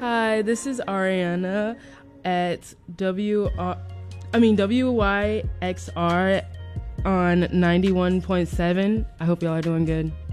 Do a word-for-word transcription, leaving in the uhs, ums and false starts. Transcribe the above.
Hi, this is Ariana at W R, I mean W Y X R on ninety-one point seven. I hope y'all are doing good.